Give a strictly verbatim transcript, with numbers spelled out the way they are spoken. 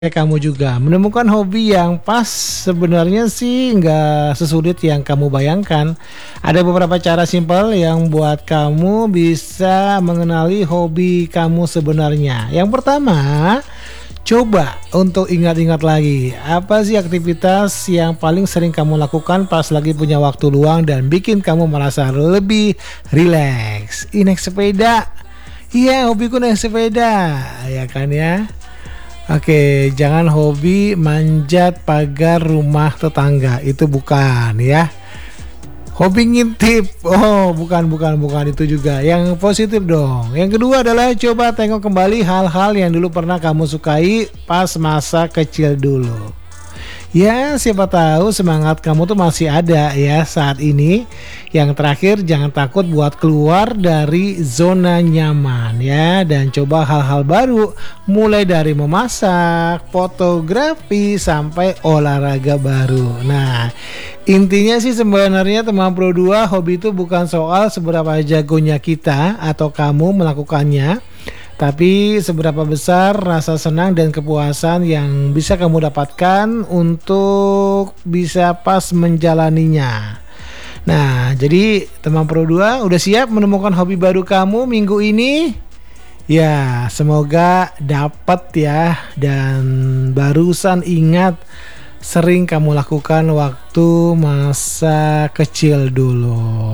Kayak kamu juga menemukan hobi yang pas sebenarnya sih nggak sesulit yang kamu bayangkan. Ada beberapa cara simpel yang buat kamu bisa mengenali hobi kamu sebenarnya. Yang pertama, coba untuk ingat-ingat lagi, apa sih aktivitas yang paling sering kamu lakukan pas lagi punya waktu luang dan bikin kamu merasa lebih rileks. Ih, naik sepeda. Iya, hobiku naik sepeda, ya kan ya. Oke, jangan hobi manjat pagar rumah tetangga, itu bukan ya. Hobi ngintip, oh bukan bukan bukan itu juga. Yang positif dong. Yang kedua adalah coba tengok kembali hal-hal yang dulu pernah kamu sukai pas masa kecil dulu. Ya, siapa tahu semangat kamu tuh masih ada ya saat ini. Yang terakhir, jangan takut buat keluar dari zona nyaman ya, dan coba hal-hal baru, mulai dari memasak, fotografi sampai olahraga baru. Nah, intinya sih sebenarnya teman Pro dua, hobi itu bukan soal seberapa jagonya kita atau kamu melakukannya, tapi seberapa besar rasa senang dan kepuasan yang bisa kamu dapatkan untuk bisa pas menjalaninya. Nah, jadi teman Pro dua udah siap menemukan hobi baru kamu minggu ini? Ya, semoga dapat ya. Dan barusan ingat sering kamu lakukan waktu masa kecil dulu.